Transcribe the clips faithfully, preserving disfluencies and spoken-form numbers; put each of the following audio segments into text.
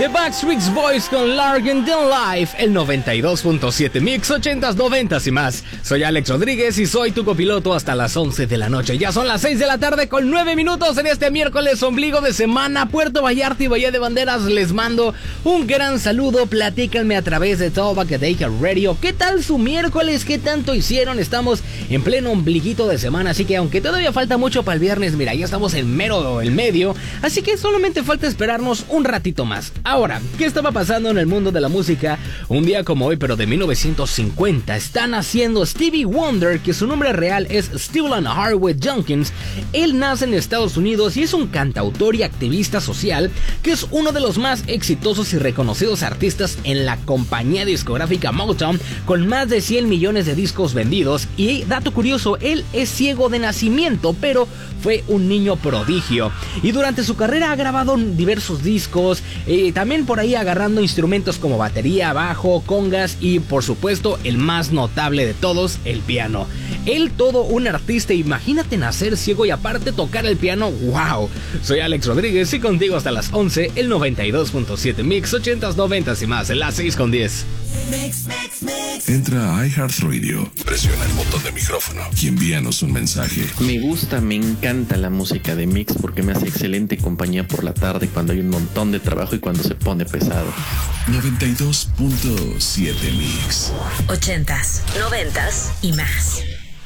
The Backstreet Boys con Larkin Than Life, el noventa y dos punto siete Mix, ochentas, noventas y más. Soy Alex Rodríguez y soy tu copiloto hasta las once de la noche. Ya son las seis de la tarde con nueve minutos en este miércoles ombligo de semana. Puerto Vallarta y Bahía de Banderas les mando un gran saludo. Platícanme a través de todo Bacadeca Radio. ¿Qué tal su miércoles? ¿Qué tanto hicieron? Estamos en pleno ombliguito de semana, así que aunque todavía falta mucho para el viernes, mira, ya estamos en mero el medio, así que solamente falta esperarnos un ratito más. Ahora, ¿qué estaba pasando en el mundo de la música? Un día como hoy, pero de mil novecientos cincuenta, está naciendo Stevie Wonder, que su nombre real es Stewart Harwood Jenkins. Él nace en Estados Unidos y es un cantautor y activista social, que es uno de los más exitosos y reconocidos artistas en la compañía discográfica Motown, con más de cien millones de discos vendidos. Y dato curioso, él es ciego de nacimiento, pero fue un niño prodigio. Y durante su carrera ha grabado diversos discos, eh, también por ahí agarrando instrumentos como batería, bajo, congas y por supuesto el más notable de todos, el piano. Él todo un artista, imagínate nacer ciego y aparte tocar el piano, wow. Soy Alex Rodríguez y contigo hasta las once, el noventa y dos punto siete Mix, ochentas, noventas y más, en las seis con diez. Mix, mix, mix. Entra a iHeartRadio, presiona el botón de micrófono y envíanos un mensaje. Me gusta, me encanta la música de Mix porque me hace excelente compañía por la tarde cuando hay un montón de trabajo y cuando se pone pesado. noventa y dos punto siete Mix. Ochentas, noventas y más.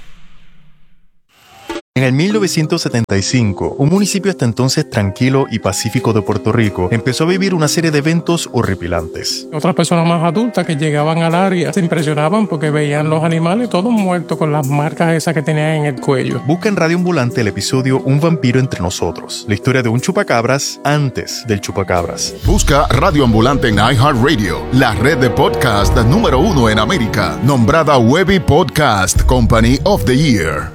En el mil novecientos setenta y cinco, un municipio hasta entonces tranquilo y pacífico de Puerto Rico empezó a vivir una serie de eventos horripilantes. Otras personas más adultas que llegaban al área se impresionaban porque veían los animales todos muertos con las marcas esas que tenían en el cuello. Busca en Radio Ambulante el episodio Un vampiro entre nosotros, la historia de un chupacabras antes del chupacabras. Busca Radio Ambulante en iHeartRadio, la red de podcast número uno en América, nombrada Webby Podcast Company of the Year.